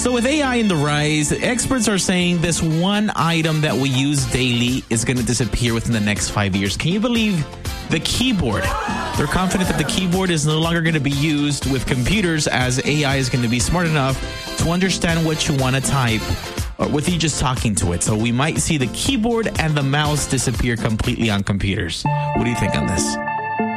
So with AI in the rise, experts are saying this one item that we use daily is going to disappear within the next 5 years. Can you believe the keyboard? They're confident that the keyboard is no longer going to be used with computers, as AI is going to be smart enough to understand what you want to type with you just talking to it. So we might see the keyboard and the mouse disappear completely on computers. What do you think on this?